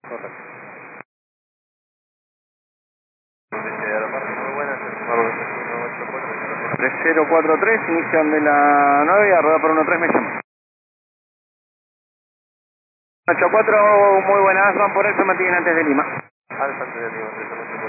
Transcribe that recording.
Correcto. Muy buenas, 3043, inicio de la 9 y a rueda por 13 me llamo. 84, muy buenas, van por eso, me tienen antes de Lima. Alfa, antes de Lima,